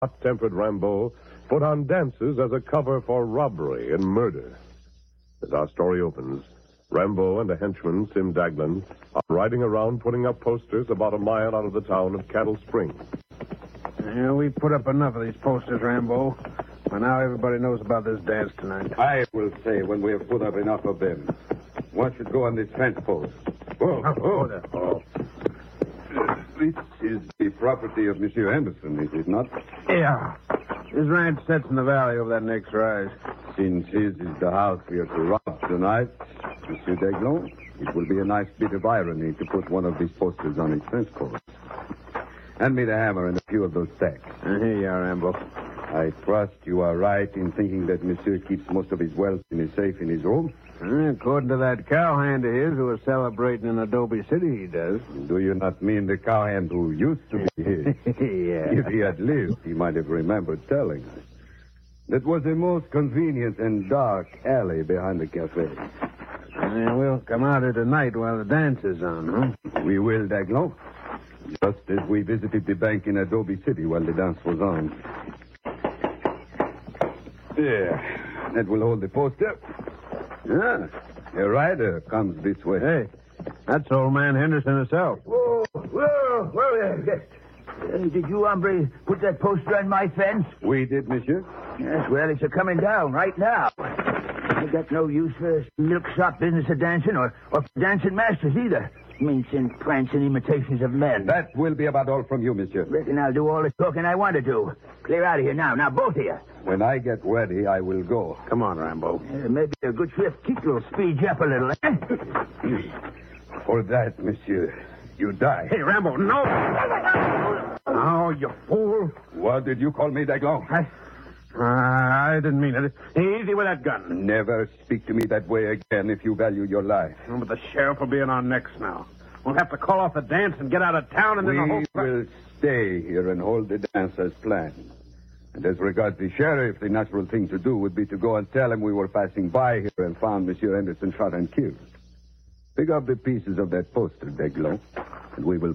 hot-tempered Rambo put on dances as a cover for robbery and murder. As our story opens, Rambo and a henchman, Sim Daglan, are riding around putting up posters about a mile out of the town of Cattle Springs. Yeah, we put up enough of these posters, Rambo. Well, now everybody knows about this dance tonight. I will say when we have put up enough of them. One should go on this fence post. Oh. This is the property of Monsieur Anderson, is it not? Yeah. His ranch sits in the valley over that next rise. Since his is the house we are to rob tonight, Monsieur Daglan, it will be a nice bit of irony to put one of these posters on his fence post. Hand me the hammer and a few of those stacks. Here you are, Rambo. I trust you are right in thinking that Monsieur keeps most of his wealth in his safe in his room. According to that cowhand of his who was celebrating in Adobe City, he does. Do you not mean the cowhand who used to be here? Yeah. If he had lived, he might have remembered telling us. That was a most convenient and dark alley behind the cafe. We'll come out here tonight while the dance is on, huh? We will, Daglan. Just as we visited the bank in Adobe City while the dance was on. There. That will hold the poster. Ah, a rider comes this way. Hey, that's old man Henderson himself. Whoa there. Did you, hombre, put that poster on my fence? We did, monsieur. Yes, well, it's a-coming down right now. I got no use for milk-shop business of dancing or for dancing masters either. Mincing, prancing imitations of men. That will be about all from you, monsieur. Reckon I'll do all the talking I want to do. Clear out of here now. Now, both of you. When I get ready, I will go. Come on, Rambo. Maybe a good swift kick will speed you up a little, eh? For that, monsieur, you die. Hey, Rambo, no! Oh, you fool. What did you call me, Daglan? I didn't mean it. Easy with that gun. Never speak to me that way again if you value your life. Oh, but the sheriff will be in our necks now. We'll have to call off the dance and get out of town, and then the whole... We will stay here and hold the dance as planned. And as regards the sheriff, the natural thing to do would be to go and tell him we were passing by here and found Monsieur Anderson shot and killed. Pick up the pieces of that poster, Daglan, and we will